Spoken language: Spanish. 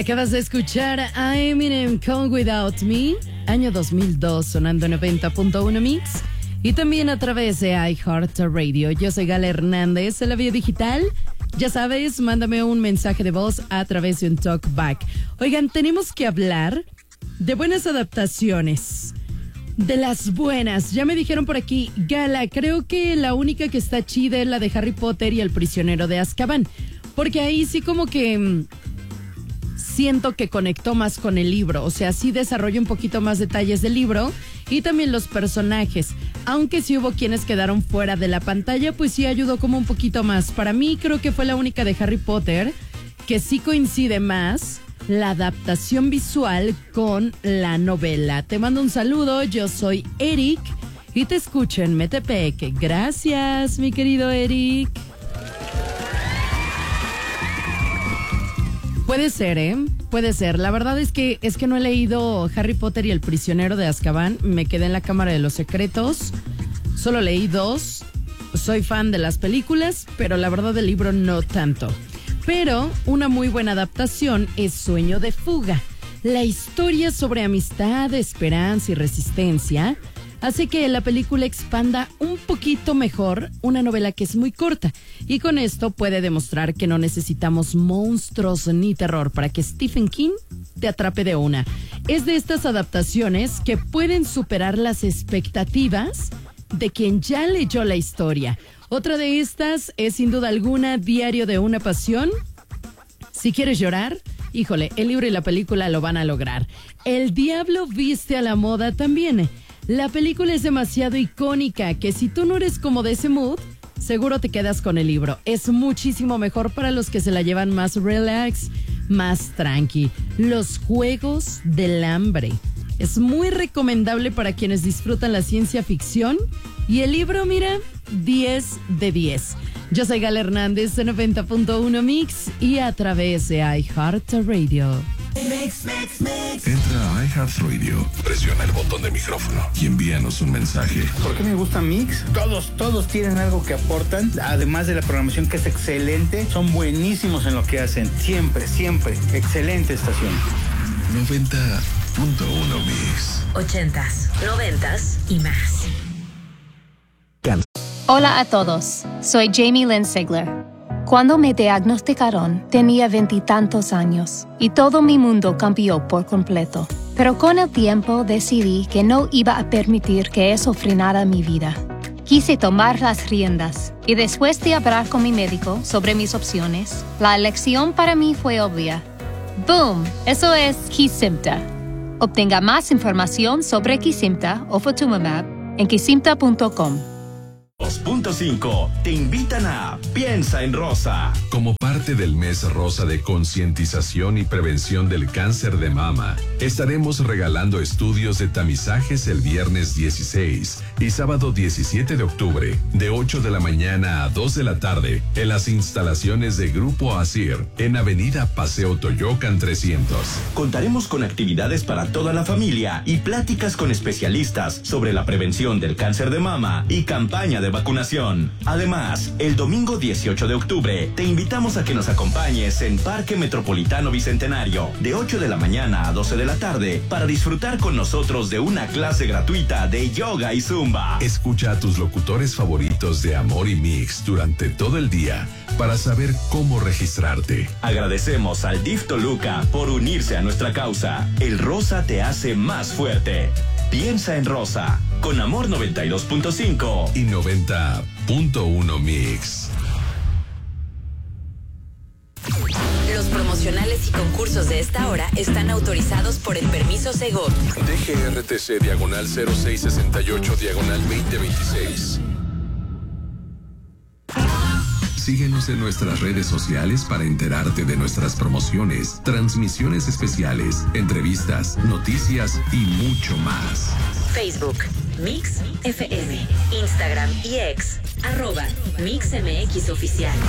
Acabas de escuchar a Eminem con Without Me, año 2002, sonando 90.1 Mix y también a través de iHeartRadio. Yo soy Gala Hernández, en la vía digital. Ya sabes, mándame un mensaje de voz a través de un talkback. Oigan, tenemos que hablar de buenas adaptaciones. De las buenas. Ya me dijeron por aquí, Gala, creo que la única que está chida es la de Harry Potter y el prisionero de Azkaban. Porque ahí sí como que siento que conectó más con el libro. O sea, sí desarrolla un poquito más detalles del libro y también los personajes. Aunque sí hubo quienes quedaron fuera de la pantalla, pues sí ayudó como un poquito más. Para mí creo que fue la única de Harry Potter que sí coincide más la adaptación visual con la novela. Te mando un saludo, yo soy Eric y te escucho en Metepec. Gracias, mi querido Eric. Puede ser, ¿eh? Puede ser. La verdad es que no he leído Harry Potter y el prisionero de Azkaban. Me quedé en la Cámara de los Secretos. Solo leí 2. Soy fan de las películas, pero la verdad del libro no tanto. Pero una muy buena adaptación es Sueño de Fuga. La historia sobre amistad, esperanza y resistencia hace que la película expanda un poquito mejor una novela que es muy corta. Y con esto puede demostrar que no necesitamos monstruos ni terror para que Stephen King te atrape de una. Es de estas adaptaciones que pueden superar las expectativas de quien ya leyó la historia. Otra de estas es sin duda alguna Diario de una Pasión. Si quieres llorar, híjole, el libro y la película lo van a lograr. El diablo viste a la moda también. La película es demasiado icónica que si tú no eres como de ese mood, seguro te quedas con el libro. Es muchísimo mejor para los que se la llevan más relax, más tranqui. Los Juegos del Hambre. Es muy recomendable para quienes disfrutan la ciencia ficción. Y el libro, mira, 10 de 10. Yo soy Gala Hernández de 90.1 Mix y a través de iHeartRadio. Entra a iHeartRadio, presiona el botón de micrófono y envíanos un mensaje. ¿Por qué me gusta Mix? Todos tienen algo que aportan, además de la programación que es excelente, son buenísimos en lo que hacen, siempre, excelente estación. 90.1 Mix. 80s, 90s y más. Hola a todos, soy Jamie Lynn Sigler. Cuando me diagnosticaron, tenía 20 y tantos años y todo mi mundo cambió por completo. Pero con el tiempo decidí que no iba a permitir que eso frenara mi vida. Quise tomar las riendas y después de hablar con mi médico sobre mis opciones, la elección para mí fue obvia. ¡Boom! Eso es Kesimpta. Obtenga más información sobre Kesimpta o Ofatumumab en kesimpta.com. 2.5 te invitan a Piensa en Rosa. Como parte del mes rosa de concientización y prevención del cáncer de mama, estaremos regalando estudios de tamizajes el viernes 16 y sábado 17 de octubre, de 8 de la mañana a 2 de la tarde, en las instalaciones de Grupo ASIR, en Avenida Paseo Toyocan 300. Contaremos con actividades para toda la familia y pláticas con especialistas sobre la prevención del cáncer de mama y campaña de vacunación. Además, el domingo 18 de octubre te invitamos a que nos acompañes en Parque Metropolitano Bicentenario de 8 de la mañana a 12 de la tarde para disfrutar con nosotros de una clase gratuita de yoga y zumba. Escucha a tus locutores favoritos de Amor y Mix durante todo el día para saber cómo registrarte. Agradecemos al DIF Toluca por unirse a nuestra causa. El rosa te hace más fuerte. Piensa en Rosa, con Amor 92.5 y 90.1 Mix. Los promocionales y concursos de esta hora están autorizados por el permiso Segov. DGRTC diagonal 0668 diagonal 2026. Síguenos en nuestras redes sociales para enterarte de nuestras promociones, transmisiones especiales, entrevistas, noticias y mucho más. Facebook, Mix FM, Instagram y X, @MixMX Oficial.